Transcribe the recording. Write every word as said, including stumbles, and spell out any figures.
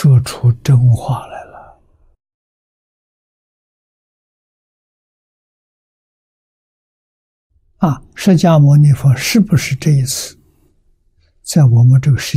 说出真话来了。啊，释迦牟尼佛是不是这一次在我们这个世